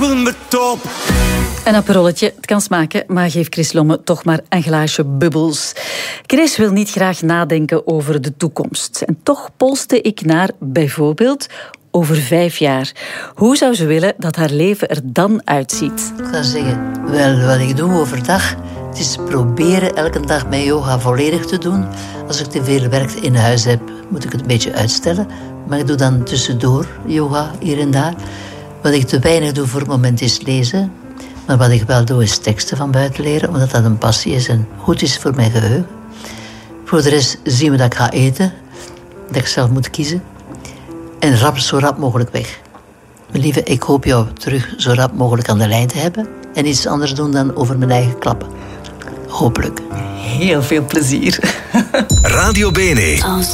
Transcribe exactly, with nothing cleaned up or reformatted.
wil met top. Een aperolletje, het kan smaken, maar geef Chris Lomme toch maar een glaasje bubbels. Chris wil niet graag nadenken over de toekomst. En toch polste ik naar, bijvoorbeeld, over vijf jaar. Hoe zou ze willen dat haar leven er dan uitziet? Ik ga zeggen, wel, wat ik doe overdag, het is proberen elke dag mijn yoga volledig te doen. Als ik te veel werk in huis heb, moet ik het een beetje uitstellen. Maar ik doe dan tussendoor yoga, hier en daar. Wat ik te weinig doe voor het moment is lezen. Maar wat ik wel doe is teksten van buiten leren, omdat dat een passie is en goed is voor mijn geheugen. Voor de rest zien we dat ik ga eten, dat ik zelf moet kiezen. En rap, zo rap mogelijk weg. Mijn lieve, ik hoop jou terug zo rap mogelijk aan de lijn te hebben. En iets anders doen dan over mijn eigen klappen. Hopelijk. Heel veel plezier. Radio Bene.